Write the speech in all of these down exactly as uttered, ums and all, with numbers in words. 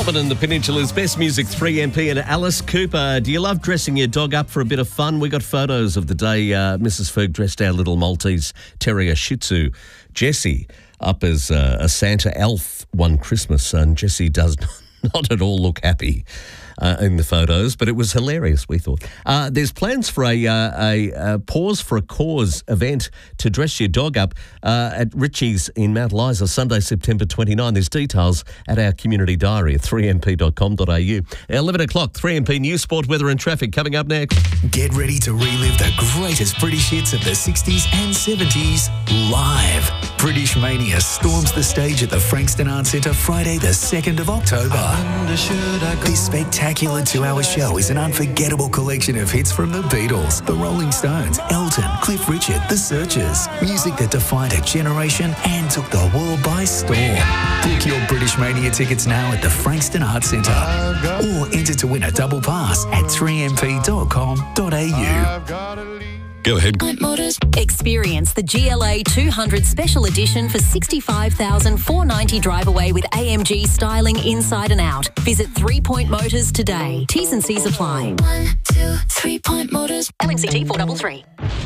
Robin and the Peninsula's best music, three M P and Alice Cooper. Do you love dressing your dog up for a bit of fun? We got photos of the day uh, Missus Ferg dressed our little Maltese Terrier Shih Tzu, Jessie, up as uh, a Santa elf one Christmas, and Jessie does not at all look happy uh, in the photos, but it was hilarious, we thought. Uh, there's plans for a, uh, a, a Pause for a Cause event to dress your dog up uh, at Richie's in Mount Eliza, Sunday, September twenty-ninth. There's details at our community diary at three m p dot com dot a u. eleven o'clock, three M P News, Sport, Weather and Traffic coming up next. Get ready to relive the greatest British hits of the sixties and seventies live. British Mania storms the stage at the Frankston Arts Centre Friday the second of October. This spectacular two-hour show is an unforgettable collection of hits from the Beatles, the Rolling Stones, Elton, Cliff Richard, The Searchers. Music that defined a generation and took the world by storm. Book your British Mania tickets now at the Frankston Arts Centre or enter to win a double pass at three m p dot com dot a u. Go ahead. Experience the G L A two hundred Special Edition for sixty-five thousand four hundred ninety dollars drive away with A M G styling inside and out. Visit Three Point Motors today. T's and C's apply. One, two, Three Point Motors. L N C T four three three.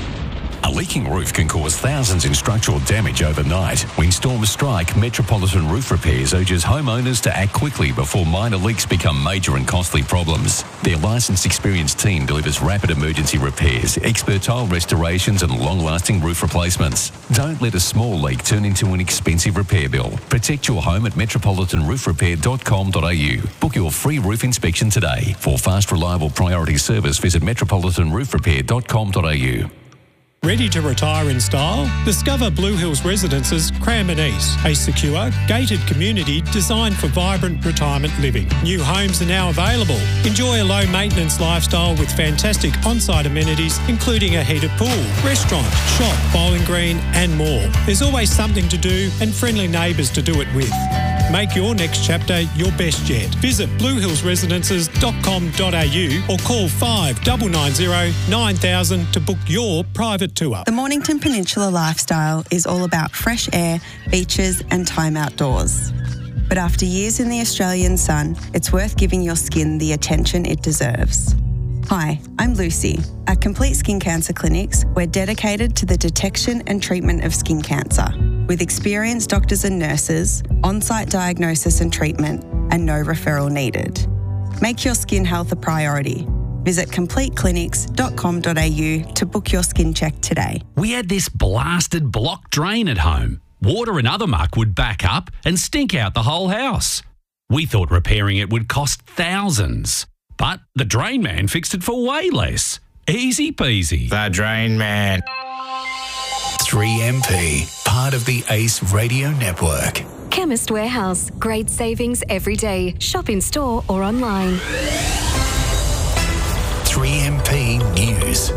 A leaking roof can cause thousands in structural damage overnight. When storms strike, Metropolitan Roof Repairs urges homeowners to act quickly before minor leaks become major and costly problems. Their licensed, experienced team delivers rapid emergency repairs, expert tile restorations and long-lasting roof replacements. Don't let a small leak turn into an expensive repair bill. Protect your home at metropolitan roof repair dot com dot a u. Book your free roof inspection today. For fast, reliable priority service, visit metropolitan roof repair dot com dot a u. Ready to retire in style? Discover Blue Hills Residences Cranbourne East, a secure, gated community designed for vibrant retirement living. New homes are now available. Enjoy a low-maintenance lifestyle with fantastic on-site amenities, including a heated pool, restaurant, shop, bowling green and more. There's always something to do and friendly neighbours to do it with. Make your next chapter your best yet. Visit blue hills residences dot com dot a u or call five nine nine zero nine thousand to book your private tour. The Mornington Peninsula lifestyle is all about fresh air, beaches and time outdoors. But after years in the Australian sun, it's worth giving your skin the attention it deserves. Hi, I'm Lucy. At Complete Skin Cancer Clinics, we're dedicated to the detection and treatment of skin cancer, with experienced doctors and nurses, on-site diagnosis and treatment, and no referral needed. Make your skin health a priority. Visit complete clinics dot com dot a u to book your skin check today. We had this blasted block drain at home. Water and other muck would back up and stink out the whole house. We thought repairing it would cost thousands. But the drain man fixed it for way less. Easy peasy. The Drain Man. three M P, part of the Ace Radio Network. Chemist Warehouse. Great savings every day. Shop in store or online. three M P News.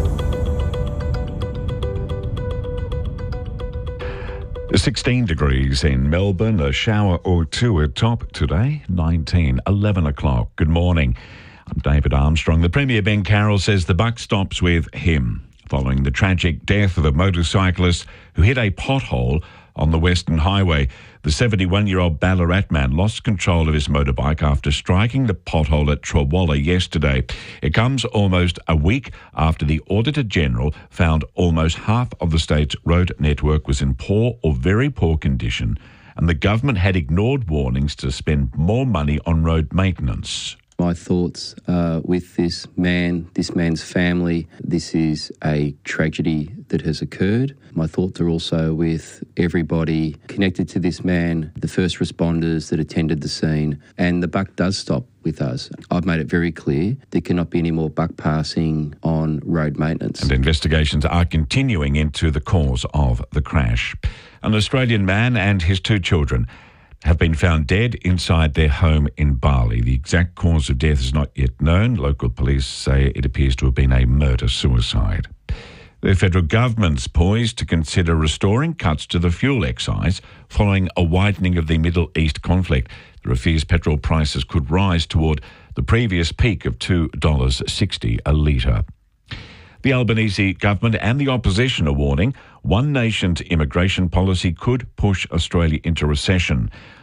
sixteen degrees in Melbourne, a shower or two at top today, nineteen, eleven o'clock. Good morning. I'm David Armstrong. The Premier Ben Carroll says the buck stops with him following the tragic death of a motorcyclist who hit a pothole on the Western Highway. The seventy-one-year-old Ballarat man lost control of his motorbike after striking the pothole at Trawalla yesterday. It comes almost a week after the Auditor-General found almost half of the state's road network was in poor or very poor condition, and the government had ignored warnings to spend more money on road maintenance. My thoughts uh, with this man, this man's family. This is a tragedy that has occurred. My thoughts are also with everybody connected to this man, the first responders that attended the scene, and the buck does stop with us. I've made it very clear there cannot be any more buck passing on road maintenance. And investigations are continuing into the cause of the crash. An Australian man and his two children have been found dead inside their home in Bali. The exact cause of death is not yet known. Local police say it appears to have been a murder-suicide. The federal government's poised to consider restoring cuts to the fuel excise following a widening of the Middle East conflict. There are fears petrol prices could rise toward the previous peak of two dollars sixty a litre. The Albanese government and the opposition are warning one nation's immigration policy could push Australia into recession.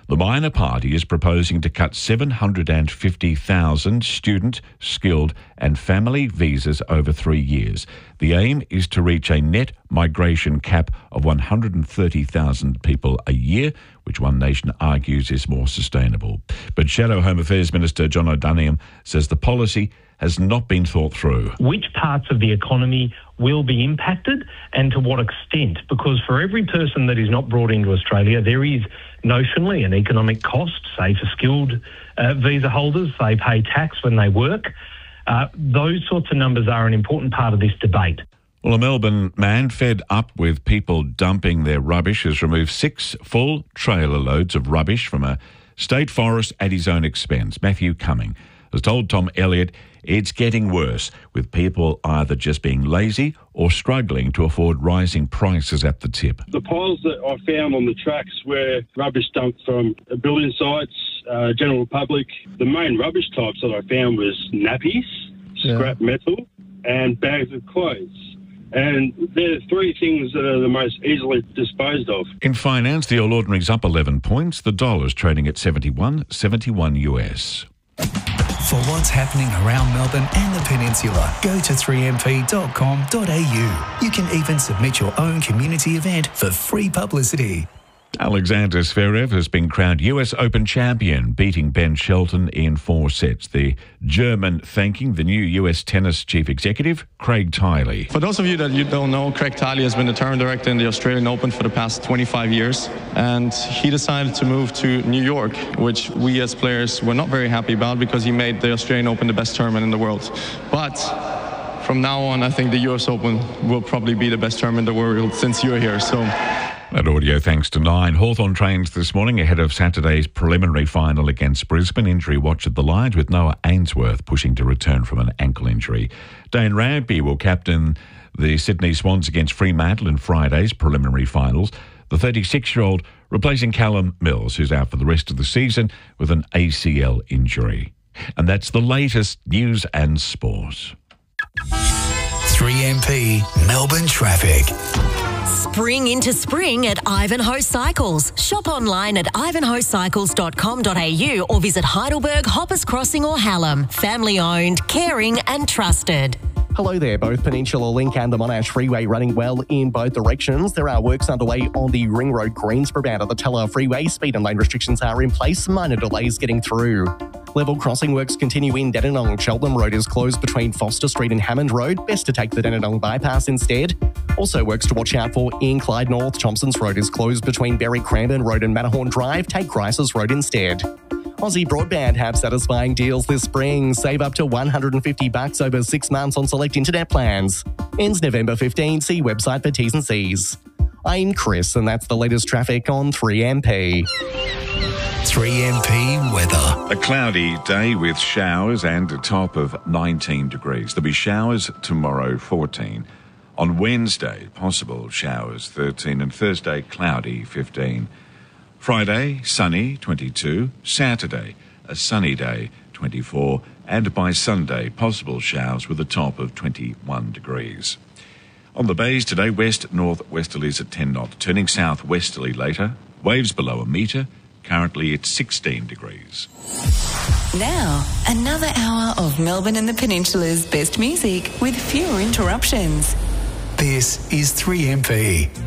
The minor party is proposing to cut seven hundred fifty thousand student, skilled and family visas over three years. The aim is to reach a net migration cap of one hundred thirty thousand people a year, which One Nation argues is more sustainable. But Shadow Home Affairs Minister John O'Donnell says the policy has not been thought through. Which parts of the economy will be impacted and to what extent? Because for every person that is not brought into Australia, there is notionally an economic cost, say for skilled uh, visa holders. They pay tax when they work. Uh, those sorts of numbers are an important part of this debate. Well, a Melbourne man fed up with people dumping their rubbish has removed six full trailer loads of rubbish from a state forest at his own expense. Matthew Cumming has told Tom Elliott it's getting worse, with people either just being lazy or struggling to afford rising prices at the tip. The piles that I found on the tracks were rubbish dumped from building sites, uh, general public. The main rubbish types that I found was nappies, yeah. scrap metal and bags of clothes. And they're three things that are the most easily disposed of. In finance, the All Ordinary's up eleven points. The dollar's trading at seventy-one seventy-one U S. For what's happening around Melbourne and the Peninsula, go to three m p dot com dot a u. You can even submit your own community event for free publicity. Alexander Zverev has been crowned U S Open champion, beating Ben Shelton in four sets. The German thanking the new U S tennis chief executive, Craig Tiley. For those of you that you don't know, Craig Tiley has been the tournament director in the Australian Open for the past twenty-five years, and he decided to move to New York, which we as players were not very happy about because he made the Australian Open the best tournament in the world. But from now on, I think the U S Open will probably be the best tournament in the world since you're here. So. That audio thanks to Nine. Hawthorn trains this morning ahead of Saturday's preliminary final against Brisbane. Injury watch at the Lions with Noah Ainsworth pushing to return from an ankle injury. Dane Rampy will captain the Sydney Swans against Fremantle in Friday's preliminary finals. The thirty-six-year-old replacing Callum Mills, who's out for the rest of the season with an A C L injury. And that's the latest news and sport. three M P Melbourne traffic. Spring into spring at Ivanhoe Cycles. Shop online at ivanhoe cycles dot com dot a u or visit Heidelberg, Hoppers Crossing or Hallam. Family owned, caring and trusted. Hello there, both Peninsula Link and the Monash Freeway running well in both directions. There are works underway on the Ring Road Greensboro bound of the Teller Freeway. Speed and lane restrictions are in place, minor delays getting through. Level crossing works continue in Dandenong. Cheltenham Road is closed between Foster Street and Hammond Road. Best to take the Dandenong bypass instead. Also works to watch out for in Clyde North. Thompson's Road is closed between Berry Cranbourne Road and Matterhorn Drive. Take Grice's Road instead. Aussie Broadband have satisfying deals this spring. Save up to one hundred fifty bucks over six months on select internet plans. Ends November fifteenth. See website for T's and C's. I'm Chris, and that's the latest traffic on three M P. three M P weather. A cloudy day with showers and a top of nineteen degrees. There'll be showers tomorrow, fourteen. On Wednesday, possible showers, thirteen. And Thursday, cloudy, fifteen. Friday, sunny, twenty-two. Saturday, a sunny day, twenty-four. And by Sunday, possible showers with a top of twenty-one degrees. On the bays today, west northwesterlies at ten knots, turning southwesterly later. Waves below a metre. Currently it's sixteen degrees. Now, another hour of Melbourne and the Peninsula's best music with fewer interruptions. This is three M P.